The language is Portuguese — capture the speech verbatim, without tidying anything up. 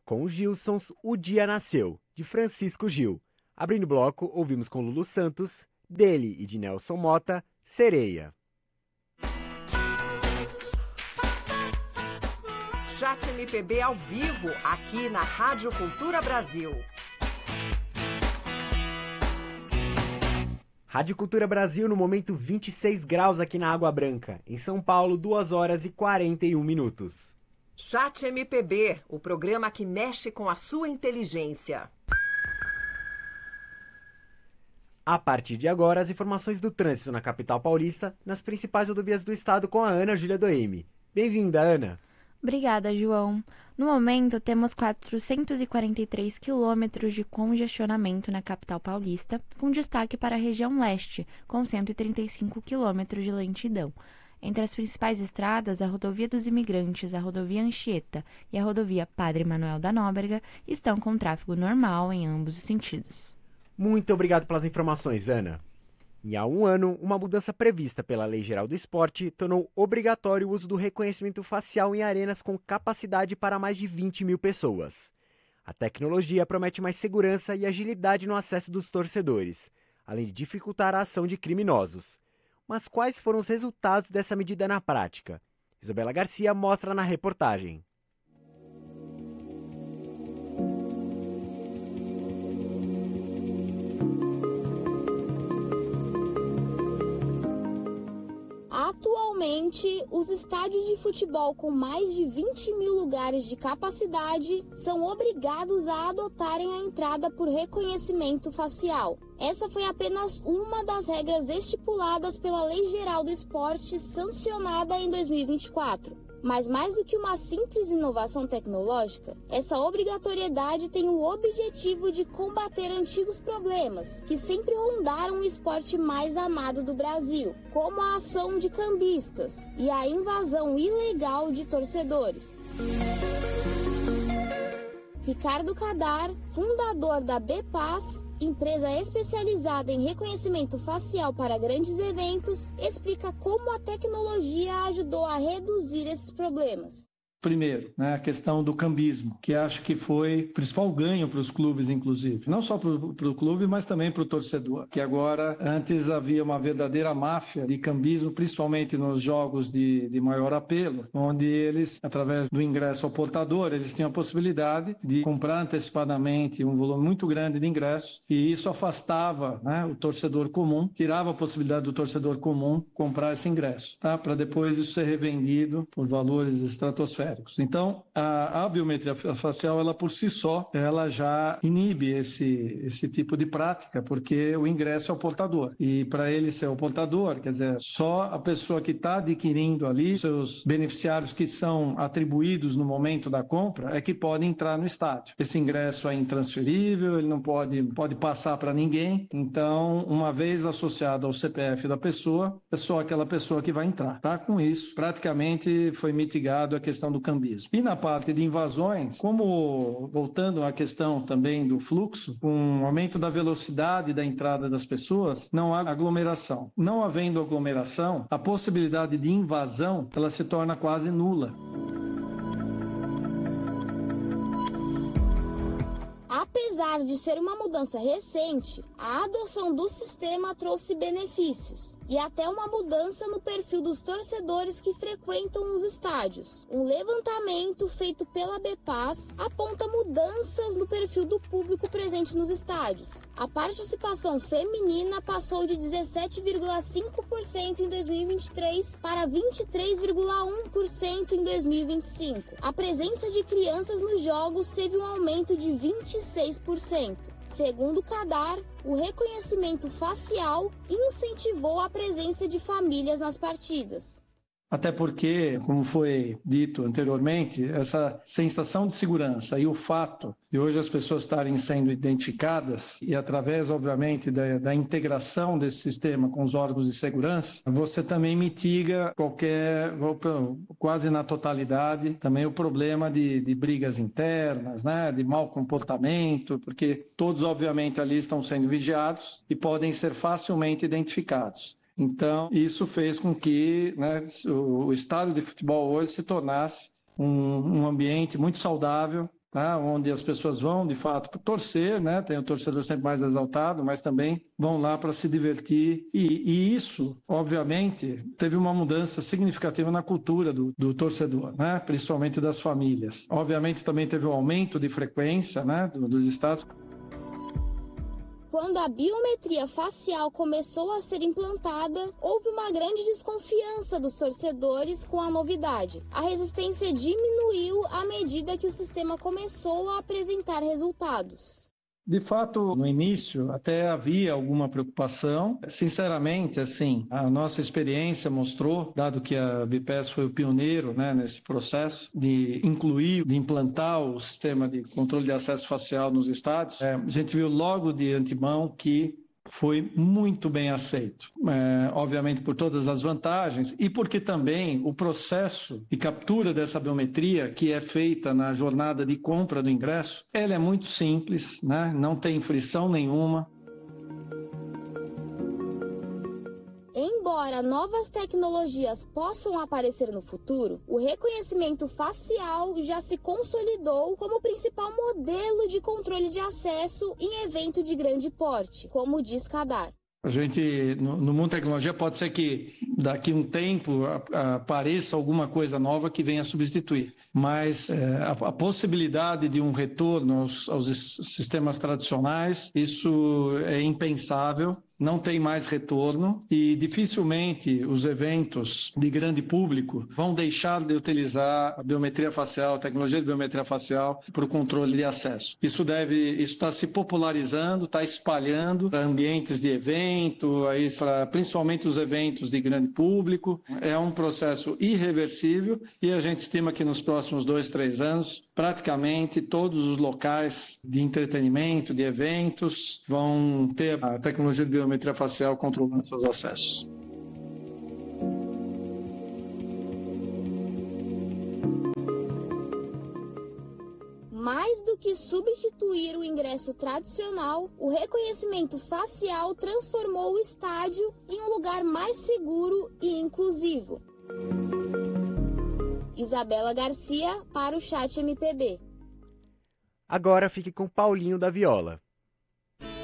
Com os Gilsons, O Dia Nasceu, de Francisco Gil. Abrindo o bloco, ouvimos com Lulu Santos, dele e de Nelson Mota, Sereia. Chat M P B ao vivo, aqui na Rádio Cultura Brasil. Rádio Cultura Brasil no momento vinte e seis graus aqui na Água Branca. Em São Paulo, duas horas e quarenta e um minutos. Chat M P B, o programa que mexe com a sua inteligência. A partir de agora, as informações do trânsito na capital paulista, nas principais rodovias do estado com a Ana Júlia Doeme. Bem-vinda, Ana. Obrigada, João. No momento, temos quatrocentos e quarenta e três quilômetros de congestionamento na capital paulista, com destaque para a região leste, com cento e trinta e cinco quilômetros de lentidão. Entre as principais estradas, a Rodovia dos Imigrantes, a Rodovia Anchieta e a Rodovia Padre Manuel da Nóbrega estão com tráfego normal em ambos os sentidos. Muito obrigado pelas informações, Ana. E há um ano, uma mudança prevista pela Lei Geral do Esporte tornou obrigatório o uso do reconhecimento facial em arenas com capacidade para mais de vinte mil pessoas. A tecnologia promete mais segurança e agilidade no acesso dos torcedores, além de dificultar a ação de criminosos. Mas quais foram os resultados dessa medida na prática? Isabela Garcia mostra na reportagem. Atualmente, os estádios de futebol com mais de vinte mil lugares de capacidade são obrigados a adotarem a entrada por reconhecimento facial. Essa foi apenas uma das regras estipuladas pela Lei Geral do Esporte, sancionada em dois mil e vinte e quatro. Mas mais do que uma simples inovação tecnológica, essa obrigatoriedade tem o objetivo de combater antigos problemas que sempre rondaram o esporte mais amado do Brasil, como a ação de cambistas e a invasão ilegal de torcedores. Ricardo Cadar, fundador da Bepaz, empresa especializada em reconhecimento facial para grandes eventos, explica como a tecnologia ajudou a reduzir esses problemas. Primeiro, né, a questão do cambismo, que acho que foi o principal ganho para os clubes, inclusive. Não só para o clube, mas também para o torcedor. Que agora, antes havia uma verdadeira máfia de cambismo, principalmente nos jogos de, de maior apelo, onde eles, através do ingresso ao portador, eles tinham a possibilidade de comprar antecipadamente um volume muito grande de ingressos, e isso afastava, né, o torcedor comum, tirava a possibilidade do torcedor comum comprar esse ingresso, tá, para depois isso ser revendido por valores estratosféricos. Então, a, a biometria facial, ela por si só, ela já inibe esse, esse tipo de prática, porque o ingresso é o portador. E para ele ser o portador, quer dizer, só a pessoa que está adquirindo ali, seus beneficiários que são atribuídos no momento da compra, é que pode entrar no estádio. Esse ingresso é intransferível, ele não pode, pode passar para ninguém. Então, uma vez associado ao C P F da pessoa, é só aquela pessoa que vai entrar. Tá? Com isso, praticamente foi mitigado a questão do cambismo. E na parte de invasões, como voltando à questão também do fluxo, com o aumento da velocidade da entrada das pessoas, não há aglomeração. Não havendo aglomeração, a possibilidade de invasão, ela se torna quase nula. Apesar de ser uma mudança recente, a adoção do sistema trouxe benefícios e até uma mudança no perfil dos torcedores que frequentam os estádios. Um levantamento feito pela Bepaz aponta mudanças no perfil do público presente nos estádios. A participação feminina passou de dezessete vírgula cinco por cento em dois mil e vinte e três para vinte e três vírgula um por cento em dois mil e vinte e cinco. A presença de crianças nos jogos teve um aumento de vinte e seis por cento. Segundo Cadar, o reconhecimento facial incentivou a presença de famílias nas partidas. Até porque, como foi dito anteriormente, essa sensação de segurança e o fato de hoje as pessoas estarem sendo identificadas e através, obviamente, da, da integração desse sistema com os órgãos de segurança, você também mitiga qualquer, quase na totalidade, também o problema de, de brigas internas, né, de mau comportamento, porque todos, obviamente, ali estão sendo vigiados e podem ser facilmente identificados. Então, isso fez com que, né, o, o estádio de futebol hoje se tornasse um, um ambiente muito saudável tá? Onde as pessoas vão, de fato, torcer, né? Tem o torcedor sempre mais exaltado, mas também vão lá para se divertir. E, e isso, obviamente, teve uma mudança significativa na cultura do, do torcedor, né? Principalmente das famílias. Obviamente, também teve um aumento de frequência, né? Do, dos estádios. Quando a biometria facial começou a ser implantada, houve uma grande desconfiança dos torcedores com a novidade. A resistência diminuiu à medida que o sistema começou a apresentar resultados. De fato, no início até havia alguma preocupação. Sinceramente, assim, a nossa experiência mostrou, dado que a Bipes foi o pioneiro, né, nesse processo de incluir, de implantar o sistema de controle de acesso facial nos estádios, é, a gente viu logo de antemão que foi muito bem aceito, é, obviamente por todas as vantagens e porque também o processo de captura dessa biometria que é feita na jornada de compra do ingresso, ela é muito simples, né? Não tem frição nenhuma. Embora novas tecnologias possam aparecer no futuro, o reconhecimento facial já se consolidou como o principal modelo de controle de acesso em evento de grande porte, como diz Kadar. A gente, no, no mundo da tecnologia, pode ser que daqui a um tempo a, a, apareça alguma coisa nova que venha substituir. Mas é, a, a possibilidade de um retorno aos, aos sistemas tradicionais, isso é impensável. Não tem mais retorno e dificilmente os eventos de grande público vão deixar de utilizar a biometria facial, a tecnologia de biometria facial para o controle de acesso. Isso deve, isso está se popularizando, está espalhando para ambientes de evento, aí para principalmente os eventos de grande público. É um processo irreversível e a gente estima que nos próximos dois, três anos, praticamente todos os locais de entretenimento, de eventos, vão ter a tecnologia de biometria biometria facial controlando seus acessos. Mais do que substituir o ingresso tradicional, o reconhecimento facial transformou o estádio em um lugar mais seguro e inclusivo. Isabela Garcia para o Chat M P B. Agora fique com Paulinho da Viola.